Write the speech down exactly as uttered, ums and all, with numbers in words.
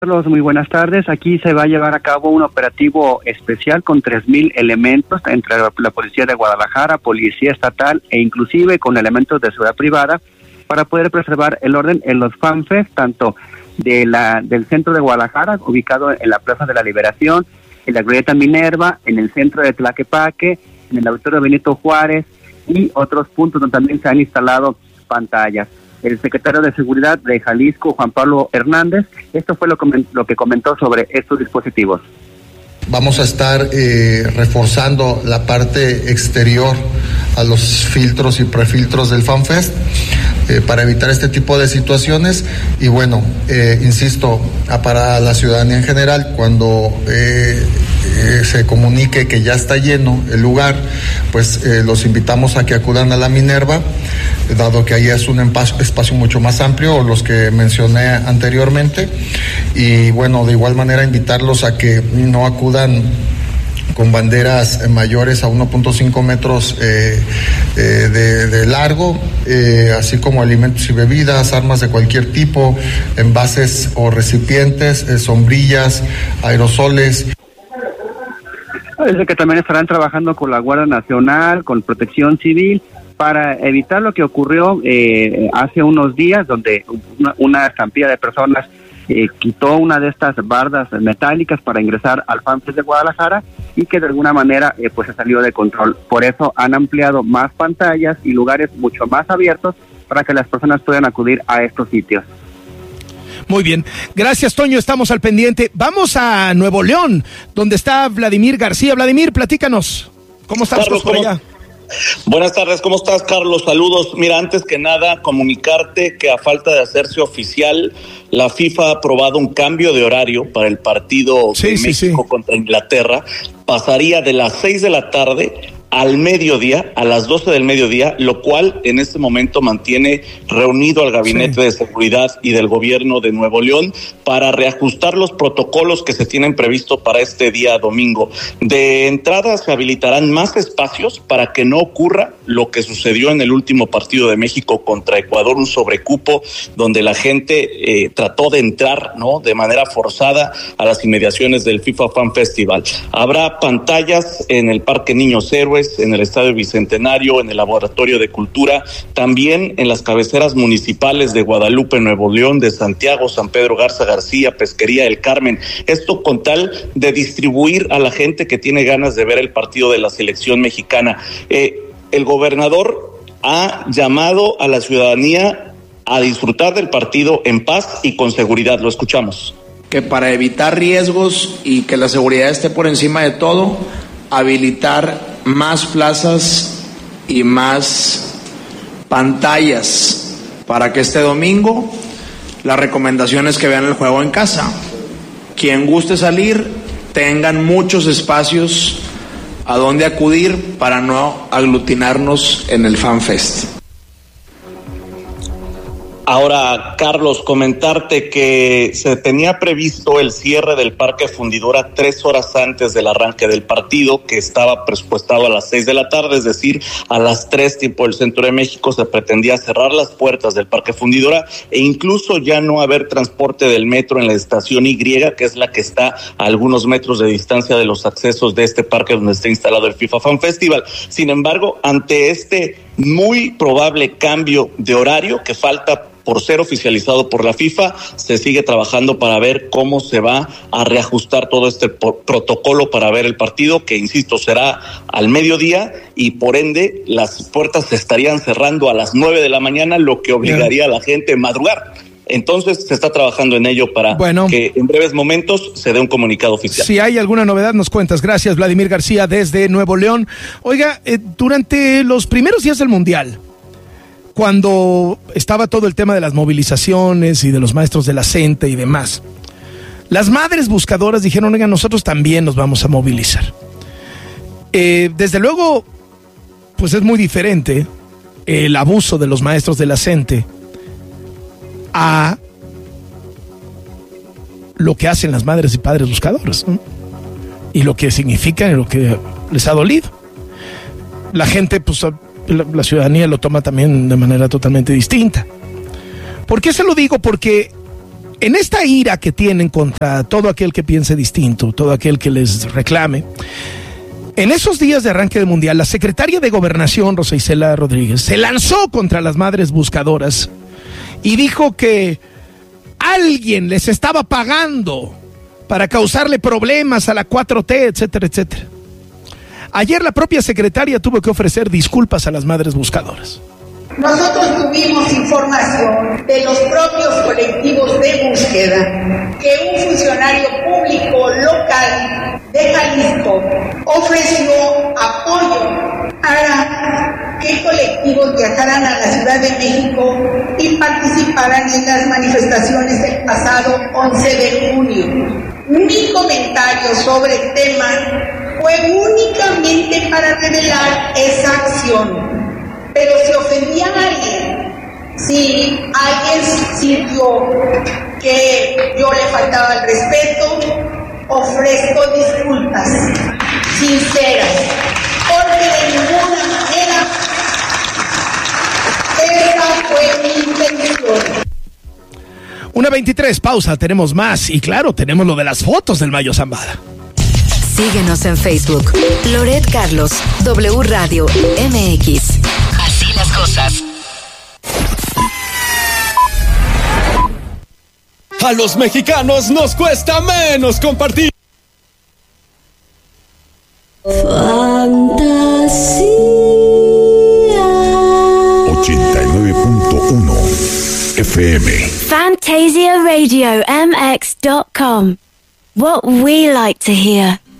Carlos, muy buenas tardes. Aquí se va a llevar a cabo un operativo especial con tres mil elementos entre la, la Policía de Guadalajara, Policía Estatal e inclusive con elementos de seguridad privada para poder preservar el orden en los FanFest, tanto de la del centro de Guadalajara, ubicado en la Plaza de la Liberación, en la Glorieta Minerva, en el centro de Tlaquepaque, en el Auditorio Benito Juárez y otros puntos donde también se han instalado pantallas. El secretario de Seguridad de Jalisco, Juan Pablo Hernández, esto fue lo, coment- lo que comentó sobre estos dispositivos. Vamos a estar eh, reforzando la parte exterior a los filtros y prefiltros del FanFest eh, para evitar este tipo de situaciones y bueno, eh, insisto, para la ciudadanía en general, cuando eh, eh, se comunique que ya está lleno el lugar, pues eh, los invitamos a que acudan a la Minerva, dado que ahí es un espacio mucho más amplio, los que mencioné anteriormente, y bueno, de igual manera invitarlos a que no acudan con banderas mayores a uno punto cinco metros eh, eh, de, de largo, eh, así como alimentos y bebidas, armas de cualquier tipo, envases o recipientes, eh, sombrillas, aerosoles. Desde que también estarán trabajando con la Guardia Nacional, con Protección Civil, para evitar lo que ocurrió eh, hace unos días, donde una, una estampida de personas eh, quitó una de estas bardas metálicas para ingresar al FanFest de Guadalajara y que de alguna manera eh, pues se salió de control. Por eso han ampliado más pantallas y lugares mucho más abiertos para que las personas puedan acudir a estos sitios. Muy bien, gracias Toño, estamos al pendiente. Vamos a Nuevo León, donde está Vladimir García. Vladimir, platícanos, ¿cómo estás Carlos, por ¿cómo? allá? Buenas tardes, ¿cómo estás, Carlos? Saludos. Mira, antes que nada, comunicarte que a falta de hacerse oficial, la FIFA ha aprobado un cambio de horario para el partido sí, de sí, México sí. contra Inglaterra. Pasaría de las seis de la tarde al mediodía, a las doce del mediodía, lo cual en este momento mantiene reunido al Gabinete sí. de Seguridad y del Gobierno de Nuevo León para reajustar los protocolos que se tienen previsto para este día domingo. De entrada se habilitarán más espacios para que no ocurra lo que sucedió en el último partido de México contra Ecuador, un sobrecupo donde la gente eh, trató de entrar, ¿no?, de manera forzada a las inmediaciones del FIFA Fan Festival. Habrá pantallas en el Parque Niños Héroes, en el Estadio Bicentenario, en el Laboratorio de Cultura, también en las cabeceras municipales de Guadalupe, Nuevo León, de Santiago, San Pedro Garza García, Pesquería El Carmen. Esto con tal de distribuir a la gente que tiene ganas de ver el partido de la selección mexicana. Eh, el gobernador ha llamado a la ciudadanía a disfrutar del partido en paz y con seguridad. Lo escuchamos. Que para evitar riesgos y que la seguridad esté por encima de todo, habilitar más plazas y más pantallas para que este domingo la recomendación es que vean el juego en casa. Quien guste salir, tengan muchos espacios a donde acudir para no aglutinarnos en el FanFest. Ahora, Carlos, comentarte que se tenía previsto el cierre del Parque Fundidora tres horas antes del arranque del partido, que estaba presupuestado a las seis de la tarde, es decir, a las tres tiempo del centro de México se pretendía cerrar las puertas del Parque Fundidora e incluso ya no haber transporte del metro en la estación Y, que es la que está a algunos metros de distancia de los accesos de este parque donde está instalado el FIFA Fan Festival. Sin embargo, ante este muy probable cambio de horario que falta por ser oficializado por la FIFA, se sigue trabajando para ver cómo se va a reajustar todo este po- protocolo para ver el partido, que insisto, será al mediodía y por ende las puertas se estarían cerrando a las nueve de la mañana, lo que obligaría Bien. a la gente a madrugar. Entonces se está trabajando en ello para bueno, que en breves momentos se dé un comunicado oficial. Si hay alguna novedad nos cuentas. Gracias, Vladimir García desde Nuevo León. Oiga, eh, durante los primeros días del Mundial, cuando estaba todo el tema de las movilizaciones y de los maestros de la CENTE y demás, las madres buscadoras dijeron, oiga, nosotros también nos vamos a movilizar. Eh, desde luego, pues es muy diferente el abuso de los maestros de la CENTE a lo que hacen las madres y padres buscadores, ¿no? Y lo que significa y lo que les ha dolido. La gente, pues la, la ciudadanía lo toma también de manera totalmente distinta. ¿Por qué se lo digo? Porque En esta ira que tienen contra todo aquel que piense distinto, todo aquel que les reclame, en esos días de arranque del Mundial, la secretaria de Gobernación, Rosa Isela Rodríguez, se lanzó contra las madres buscadoras y dijo que alguien les estaba pagando para causarle problemas a la cuatro T, etcétera, etcétera. Ayer la propia secretaria tuvo que ofrecer disculpas a las madres buscadoras. Nosotros tuvimos información de los propios colectivos de búsqueda que un funcionario público local de Jalisco ofreció apoyo para que colectivos viajaran a la Ciudad de México y participaran en las manifestaciones del pasado once de junio. Mi comentario sobre el tema fue únicamente para revelar esa acción. Pero si ofendía a alguien, si alguien sintió que yo le faltaba el respeto, ofrezco disculpas sinceras, porque de ninguna manera esa fue mi intención. Una veintitrés, pausa, tenemos más y claro, tenemos lo de las fotos del Mayo Zambada. Síguenos en Facebook, Loret Carlos, W Radio M X. Así las cosas. A los mexicanos nos cuesta menos compartir. Fantasía. ochenta y nueve punto uno F M. Fantasia Radio M X dot com. What we like to hear.